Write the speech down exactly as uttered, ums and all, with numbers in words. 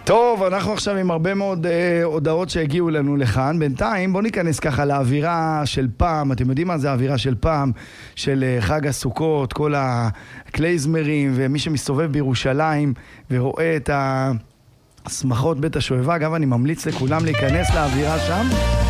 טוב, אנחנו עכשיו עם הרבה מאוד אה, הודעות שהגיעו לנו לכאן. בינתיים בואו ניכנס ככה לאווירה של פעם. אתם יודעים מה זה האווירה של פעם? של אה, חג הסוכות, כל הקלייזמרים, ומי שמסתובב בירושלים ורואה את השמחות בית השואבה. גם אני ממליץ לכולם להיכנס לאווירה שם.